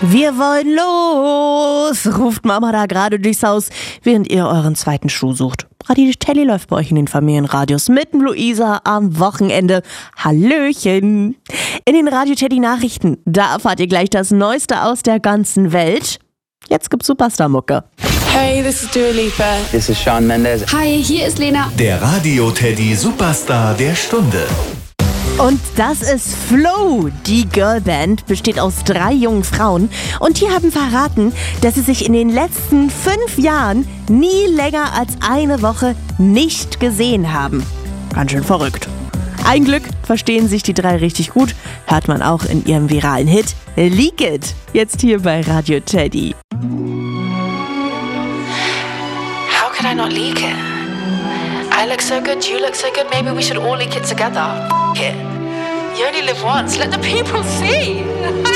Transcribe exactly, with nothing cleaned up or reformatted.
Wir wollen los, ruft Mama da gerade durchs Haus, während ihr euren zweiten Schuh sucht. Radio Teddy läuft bei euch in den Familienradios mit dem Luisa am Wochenende. Hallöchen! In den Radio Teddy Nachrichten, da erfahrt ihr gleich das Neueste aus der ganzen Welt. Jetzt gibt's Superstar-Mucke. Hey, this is Dua Lipa. This is Shawn Mendes. Hi, hier ist Lena. Der Radio Teddy Superstar der Stunde. Und das ist Flow. Die Girlband besteht aus drei jungen Frauen und die haben verraten, dass sie sich in den letzten fünf Jahren nie länger als eine Woche nicht gesehen haben. Ganz schön verrückt. Ein Glück verstehen sich die drei richtig gut, hört man auch in ihrem viralen Hit Leak It. Jetzt hier bei Radio Teddy. How could I not leak it? I look so good, you look so good, maybe we should all leak it together. F*** it. You only live once, let the people see.